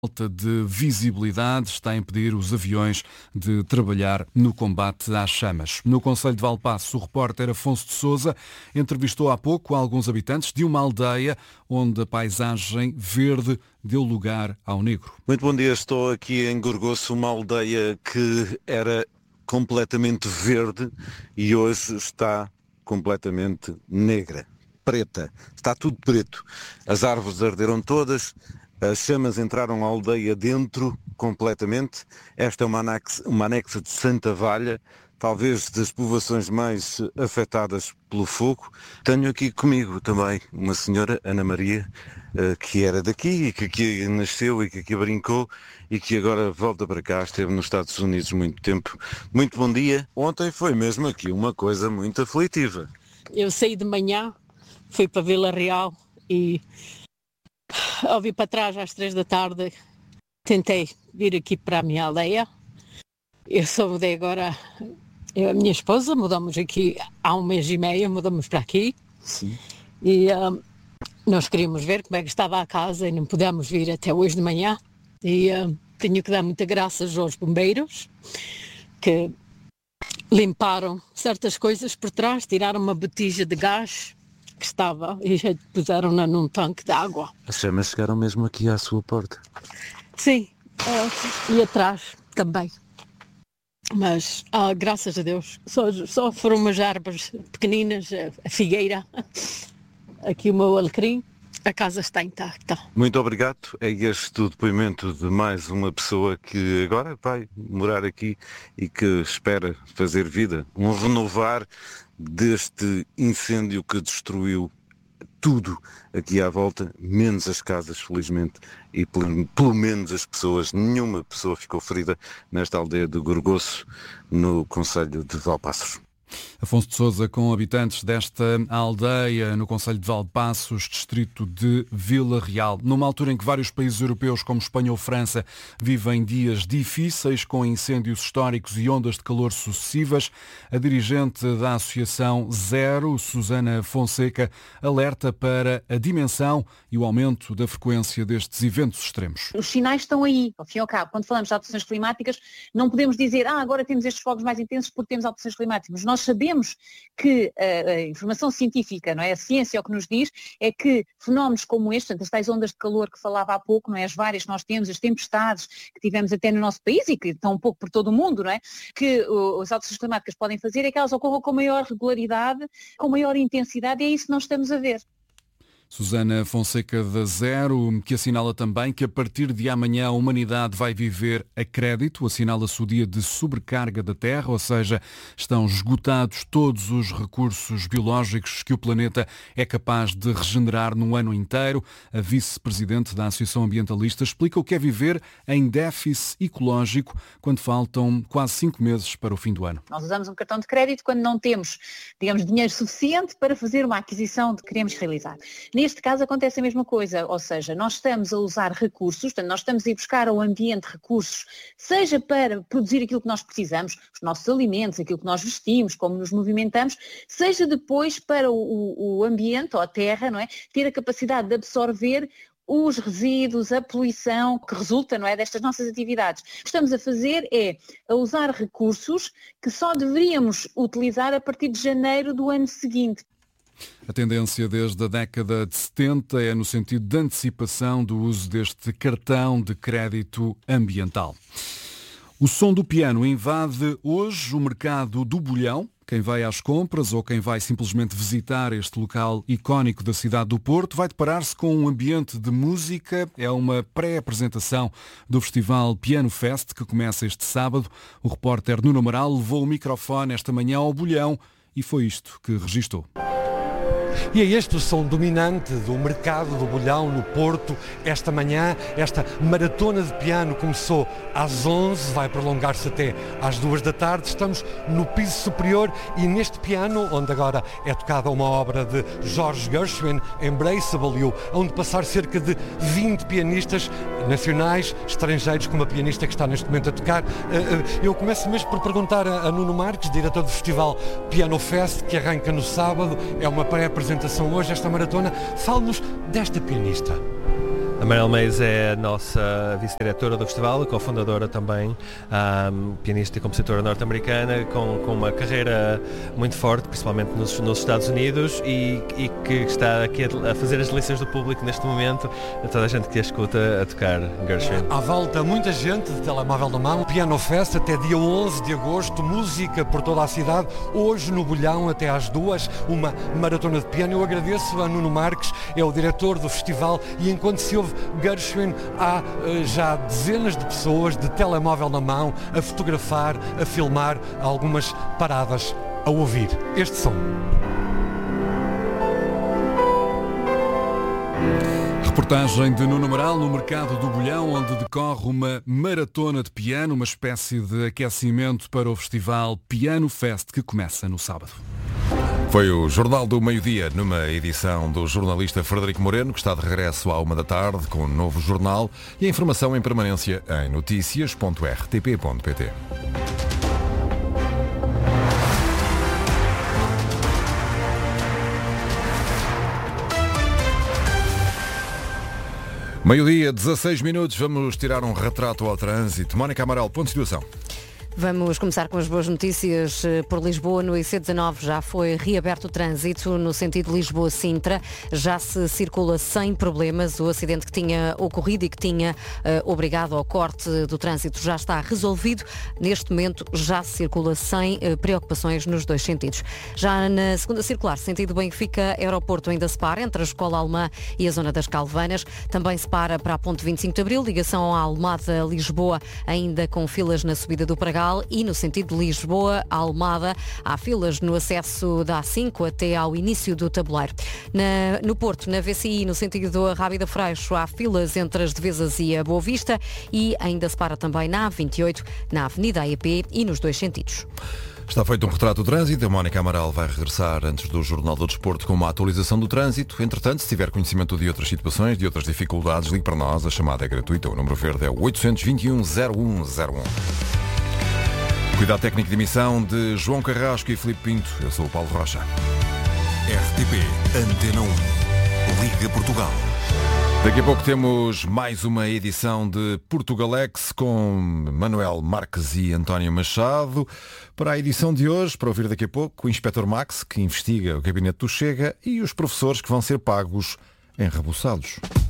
Falta de visibilidade está a impedir os aviões de trabalhar no combate às chamas. No concelho de Valpaços, o repórter Afonso de Sousa entrevistou há pouco alguns habitantes de uma aldeia onde a paisagem verde deu lugar ao negro. Muito bom dia, estou aqui em Gorgosso, uma aldeia que era completamente verde e hoje está completamente negra, preta, está tudo preto. As árvores arderam todas. As chamas entraram a aldeia dentro completamente. Esta é uma anexa de Santa Valha, talvez das povoações mais afetadas pelo fogo. Tenho aqui comigo também uma senhora, Ana Maria, que era daqui e que aqui nasceu e que aqui brincou e que agora volta para cá, esteve nos Estados Unidos muito tempo. Muito bom dia. Ontem foi mesmo aqui uma coisa muito aflitiva. Eu saí de manhã, fui para Vila Real e ao vir para trás às 3 da tarde, tentei vir aqui para a minha aldeia. Eu só mudei agora, eu e a minha esposa, mudamos aqui há 1 mês e meio, mudamos para aqui. Sim. E nós queríamos ver como é que estava a casa e não pudemos vir até hoje de manhã. E tenho que dar muitas graças aos bombeiros que limparam certas coisas por trás, tiraram uma botija de gás que estava e puseram-na num tanque de água. As chamas chegaram mesmo aqui à sua porta? Sim, e atrás também. Mas, graças a Deus, só foram umas árvores pequeninas, a figueira, aqui o meu alecrim, a casa está intacta. Muito obrigado. É este o depoimento de mais uma pessoa que agora vai morar aqui e que espera fazer vida, um renovar deste incêndio que destruiu tudo aqui à volta, menos as casas, felizmente, e pelo menos as pessoas. Nenhuma pessoa ficou ferida nesta aldeia de Gorgosso, no concelho de Valpaços. Afonso de Sousa com habitantes desta aldeia no concelho de Valpaços, distrito de Vila Real. Numa altura em que vários países europeus, como Espanha ou França, vivem dias difíceis com incêndios históricos e ondas de calor sucessivas, a dirigente da Associação Zero, Susana Fonseca, alerta para a dimensão e o aumento da frequência destes eventos extremos. Os sinais estão aí, ao fim e ao cabo. Quando falamos de alterações climáticas, não podemos dizer agora temos estes fogos mais intensos porque temos alterações climáticas. Nós sabemos que a informação científica, não é? A ciência o que nos diz é que fenómenos como este, portanto, as tais ondas de calor que falava há pouco, não é? As várias que nós temos, as tempestades que tivemos até no nosso país e que estão um pouco por todo o mundo, não é? Que as alterações climáticas podem fazer é que elas ocorram com maior regularidade, com maior intensidade, e é isso que nós estamos a ver. Susana Fonseca da Zero, que assinala também que a partir de amanhã a humanidade vai viver a crédito, assinala-se o dia de sobrecarga da Terra, ou seja, estão esgotados todos os recursos biológicos que o planeta é capaz de regenerar num ano inteiro. A vice-presidente da Associação Ambientalista explica o que é viver em déficit ecológico quando faltam quase 5 meses para o fim do ano. Nós usamos um cartão de crédito quando não temos, digamos, dinheiro suficiente para fazer uma aquisição que queremos realizar. Neste caso acontece a mesma coisa, ou seja, nós estamos a usar recursos, portanto, nós estamos a ir buscar ao ambiente recursos, seja para produzir aquilo que nós precisamos, os nossos alimentos, aquilo que nós vestimos, como nos movimentamos, seja depois para o ambiente ou a terra, não é? Ter a capacidade de absorver os resíduos, a poluição que resulta, não é, destas nossas atividades. O que estamos a fazer é a usar recursos que só deveríamos utilizar a partir de janeiro do ano seguinte. A tendência desde a década de 70 é no sentido de antecipação do uso deste cartão de crédito ambiental. O som do piano invade hoje o mercado do Bolhão. Quem vai às compras ou quem vai simplesmente visitar este local icónico da cidade do Porto vai deparar-se com um ambiente de música. É uma pré-apresentação do Festival Piano Fest que começa este sábado. O repórter Nuno Amaral levou o microfone esta manhã ao Bolhão e foi isto que registou. E é este o som dominante do mercado do Bolhão no Porto. Esta manhã, esta maratona de piano começou às 11, vai prolongar-se até às 2 da tarde. Estamos no piso superior e neste piano, onde agora é tocada uma obra de George Gershwin, Embraceable You, onde passar cerca de 20 pianistas nacionais, estrangeiros, como a pianista que está neste momento a tocar. Eu começo mesmo por perguntar a Nuno Marques, diretor do Festival Piano Fest, que arranca no sábado. É uma pré-apresentação hoje, esta maratona. Fale-nos desta pianista. A Meryl Mays é a nossa vice-diretora do festival, cofundadora também, pianista e compositora norte-americana, com uma carreira muito forte, principalmente nos Estados Unidos, e que está aqui a fazer as delícias do público neste momento, a toda a gente que a escuta a tocar Gershwin. À volta, muita gente de telemóvel na mão, Piano Fest até dia 11 de agosto, música por toda a cidade, hoje no Bolhão até às 2, uma maratona de piano. Eu agradeço a Nuno Marques, é o diretor do festival, e enquanto se ouve Gershwin, há já dezenas de pessoas de telemóvel na mão a fotografar, a filmar, algumas paradas a ouvir este som. Reportagem de Nuno Amaral no mercado do Bolhão, onde decorre uma maratona de piano, uma espécie de aquecimento para o festival Piano Fest, que começa no sábado. Foi o Jornal do Meio-Dia, numa edição do jornalista Frederico Moreno, que está de regresso à 13h com um novo jornal, e a informação em permanência em noticias.rtp.pt. Meio-dia, 16 minutos, vamos tirar um retrato ao trânsito. Mónica Amaral, ponto de situação. Vamos começar com as boas notícias por Lisboa. No IC19 já foi reaberto o trânsito no sentido Lisboa-Sintra. Já se circula sem problemas. O acidente que tinha ocorrido e que tinha obrigado ao corte do trânsito já está resolvido. Neste momento já se circula sem preocupações nos dois sentidos. Já na segunda circular, sentido Benfica, aeroporto ainda se para entre a Escola Alemã e a zona das Calvanas. Também se para para a ponte 25 de Abril, ligação à Almada-Lisboa, ainda com filas na subida do Pragal. E no sentido de Lisboa-Almada, há filas no acesso da A5 até ao início do tabuleiro. No Porto, na VCI, no sentido do Rábida Freixo, há filas entre as Devesas e a Boa Vista, e ainda se para também na A28, na Avenida AEP e nos dois sentidos. Está feito um retrato do trânsito. A Mónica Amaral vai regressar antes do Jornal do Desporto com uma atualização do trânsito. Entretanto, se tiver conhecimento de outras situações, de outras dificuldades, ligue para nós. A chamada é gratuita. O número verde é o 821-0101. Cuidado técnico de emissão de João Carrasco e Filipe Pinto. Eu sou o Paulo Rocha. RTP Antena 1. Liga Portugal. Daqui a pouco temos mais uma edição de Portugalex com Manuel Marques e António Machado. Para a edição de hoje, para ouvir daqui a pouco, o Inspetor Max, que investiga o gabinete do Chega, e os professores que vão ser pagos enrebuçados.